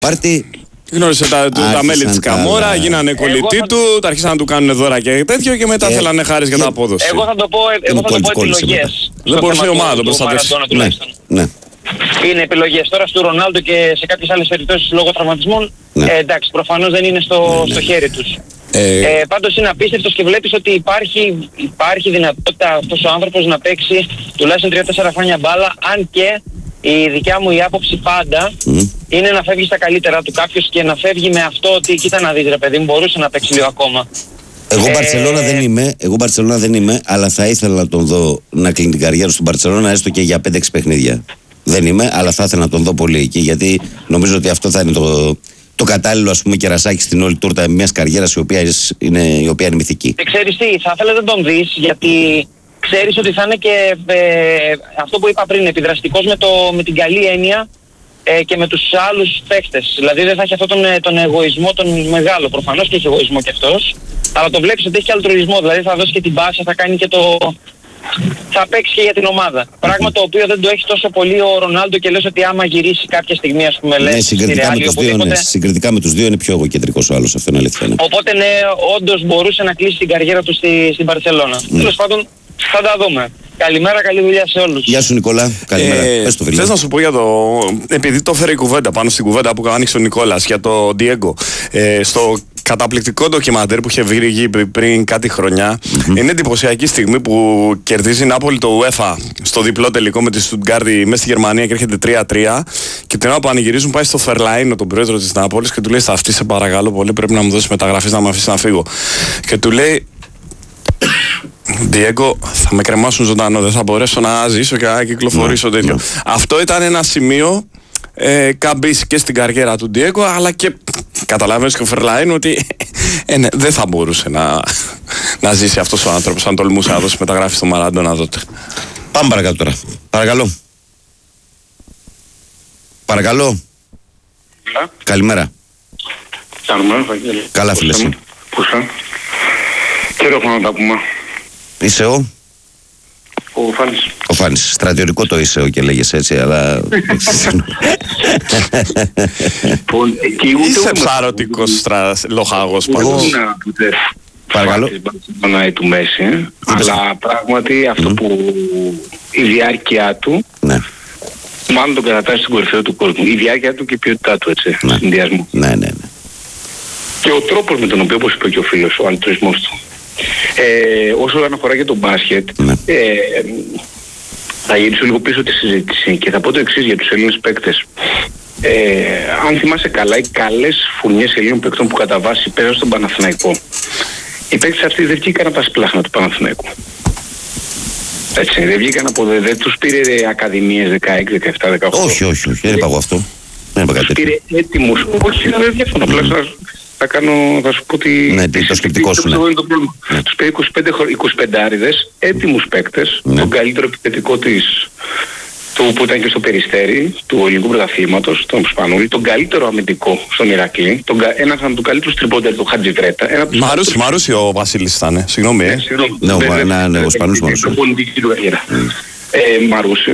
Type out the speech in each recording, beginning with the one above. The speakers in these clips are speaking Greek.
πάρτι. Γνώρισε τα μέλη της Καμόρα, γίνανε κολλητοί του, άρχισαν να του κάνουν δώρα και τέτοιο και μετά θέλανε χάρης για τα απόδοση. Εγώ θα το πω επιλογές. Δεν μπορούσε η ομάδα να τον προστατεύσει. Ναι. Είναι επιλογές. Τώρα στο Ρονάλντο και σε κάποιες άλλες περιπτώσεις λόγω τραυματισμών, εντάξει, προφανώς δεν είναι στο χέρι τους. Πάντως είναι απίστευτος και βλέπεις ότι υπάρχει δυνατότητα αυτός ο άνθρωπος να παίξει τουλάχιστον 3-4 χρόνια μπάλα, αν και η δικιά μου η άποψη πάντα είναι να φεύγει στα καλύτερα του κάποιος και να φεύγει με αυτό ότι κοίτα να δεις ρε παιδί μου, μπορούσε να παίξει λίγο ακόμα. Εγώ Μπαρσελόνα δεν είμαι, αλλά θα ήθελα να τον δω να κλείνει την καριέρα στην Μπαρσελόνα έστω και για 5-6 παιχνίδια. Δεν είμαι, αλλά θα ήθελα να τον δω πολύ εκεί, γιατί νομίζω ότι αυτό θα είναι το κατάλληλο, ας πούμε, κερασάκι στην όλη τούρτα μιας καριέρας η οποία είναι μυθική. Και ξέρεις τι, θα ήθελα να τον δεις, γιατί ξέρεις ότι θα είναι και αυτό που είπα πριν, επιδραστικός με την καλή έννοια και με τους άλλους παίκτες. Δηλαδή δεν θα έχει αυτόν τον εγωισμό τον μεγάλο, προφανώς και έχει εγωισμό κι αυτός, αλλά το βλέπεις ότι έχει και αλτρουισμό, δηλαδή θα δώσει και την πάσα, θα κάνει και θα παίξει και για την ομάδα. Πράγμα το οποίο δεν το έχει τόσο πολύ ο Ρονάλντο και λες ότι άμα γυρίσει κάποια στιγμή, ας πούμε, λες, συγκριτικά με τους δύο είναι πιο εγωκεντρικός ο άλλος, αυτό είναι αλήθεια. Οπότε ναι, όντως μπορούσε να κλείσει την καριέρα του στην Μπαρσελόνα. Τέλος πάντων, θα τα δούμε. Καλημέρα, καλή δουλειά σε όλους. Γεια σου Νικόλα, καλημέρα. Θες να σου πω για επειδή το έφερε η κουβέντα πάνω στην κουβέντα που άνοιξε ο Νικόλας για το Diego. Στο καταπληκτικό ντοκιμαντέρ που είχε βγει πριν κάτι χρονιά, είναι εντυπωσιακή στιγμή που κερδίζει η Νάπολη το UEFA στο διπλό τελικό με τη Στουτγκάρδη μέσα στη Γερμανία και έρχεται 3-3. Και την ώρα που πανηγυρίζουν πάει στο Φερλαΐνο, τον πρόεδρο της Νάπολης, και του λέει: στα αυτή σε παρακαλώ πολύ, πρέπει να μου δώσει μεταγραφής να με αφήσει να φύγω. Και του λέει: Diego, θα με κρεμάσουν ζωντανό, δεν θα μπορέσω να ζήσω και να κυκλοφορήσω τέτοιο. Αυτό ήταν ένα σημείο καμπής και στην καριέρα του Diego, αλλά και καταλαβαίνεις και ο Φερλαΐν ότι δεν θα μπορούσε να ζήσει αυτός ο άνθρωπος αν τολμούσε να δώσει μεταγράφη στο Μαραντόνα τότε. Πάμε παρακάτω τώρα. Παρακαλώ. Καλημέρα. Καλά φίλε. Πού είσαι? Καιρό έχουμε να τα πούμε. Είσαι ο Φάνης. Στρατιωτικό το είσαι και λέγεσαι έτσι, αλλά... Είσαι ψαρωτικός λοχάγος πάντως. Παρακαλώ. Του Μέση, αλλά πράγματι αυτό που η διάρκεια του μάλλον τον κρατάει στην κορυφαίο του κόσμου. Η διάρκεια του και η ποιότητά του, έτσι, συνδυασμό. Ναι. Και ο τρόπος με τον οποίο, όπως είπε και ο φίλος, ο αλτρουισμός του. Όσο αναφορά για τον μπάσκετ, θα γυρίσω λίγο πίσω τη συζήτηση και θα πω το εξής για τους Έλληνες παίκτες. Αν θυμάσαι καλά, οι καλές φουρνιές Ελλήνων παίκτων που κατά βάση παίζαν στον Παναθηναϊκό, οι παίκτες αυτοί δεν βγήκαν από τα σπλάχνα του Παναθηναϊκού. Έτσι, δεν βγήκαν δεν τους πήρε ακαδημίες 16, 17, 18. Όχι, δεν είπα εγώ αυτό. Δεν είπα κάτι. Τους πήρε έτοιμους. Όχι, δεν διαφωνώ. Θα σου πω ότι... Ναι, το σκεπτικό σου, ναι. Τους πήρε 25 έτοιμους παίκτες, τον καλύτερο επιθετικό του που ήταν και στο Περιστέρι, του ελληνικού πρωταθλήματος, τον Σπανούλη, τον καλύτερο αμυντικό στον Ηρακλή, έναν από τους καλύτερους τριμπόντερ, τον Χατζιβρέτα. Μαρούσι ο Βασίλης ήταν, συγγνώμη. Ναι, ο Σπανούλης Μαρούσι.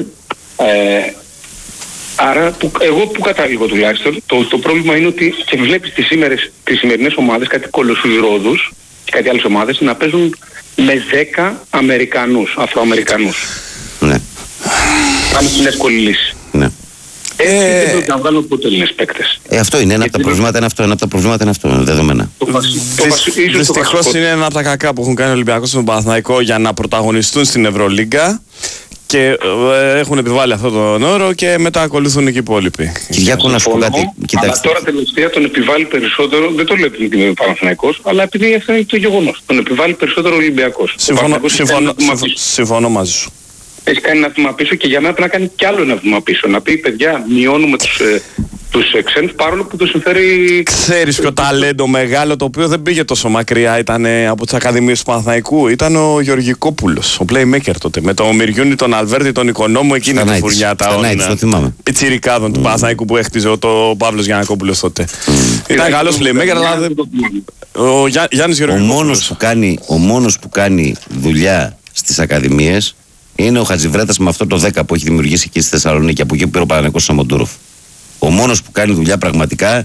Άρα, εγώ που κατάληγω τουλάχιστον, το πρόβλημα είναι ότι και βλέπεις τις σημερινές ομάδες, κάτι κολοσσούς Ρόδους και κάτι άλλες ομάδες, να παίζουν με 10 Αμερικανούς, Αφροαμερικανούς. Ναι. Πάμε στην εύκολη λύση. Ναι. Δεν πρέπει να βγάλουν ποτέ Έλληνες παίκτες. Αυτό είναι, ένα από τα προβλήματα είναι αυτό, δεδομένα. Δυστυχώς είναι ένα από τα κακά που έχουν κάνει ο Ολυμπιακός στον Παναθηναϊκό για να πρωταγωνιστούν στην Ευρωλίγκα. Και έχουν επιβάλει αυτόν τον όρο και μετά ακολουθούν και οι υπόλοιποι. Κυριάκο, να σου πω κάτι. Αλλά τώρα τελευταία τον επιβάλλει περισσότερο, δεν το λέω επειδή είναι Παναθηναϊκός, αλλά επειδή αυτό είναι το γεγονός. Τον επιβάλλει περισσότερο ο Ολυμπιακός. Συμφωνώ μαζί σου. Έχει κάνει ένα βήμα πίσω και για μένα πρέπει να κάνει κι άλλο ένα βήμα πίσω. Να πει παιδιά, μειώνουμε τους ξένους παρόλο που τους συμφέρει. Ξέρεις ποιο ταλέντο μεγάλο το οποίο δεν πήγε τόσο μακριά ήταν από τις Ακαδημίες του Παναθηναϊκού. Ήταν ο Γεωργικόπουλος, ο playmaker τότε. Με τον Μυριούνι, τον Αλβέρτη, τον Οικονόμου, εκείνη τη φουρνιά των πιτσιρικάδων του Παναθηναϊκού που έχτιζε ο Παύλος Γιαννακόπουλος τότε. Ήταν καλός playmaker, αλλά ο Γιάννης Γεωργικόπουλος. Ο μόνος που κάνει δουλειά στις Ακαδημίες είναι ο Χατζιβρέτας με αυτό το 10 που έχει δημιουργήσει εκεί στη Θεσσαλονίκη, από εκεί που πήρε ο Παναθηναϊκός Σαμοντούροφ. Ο μόνος που κάνει δουλειά πραγματικά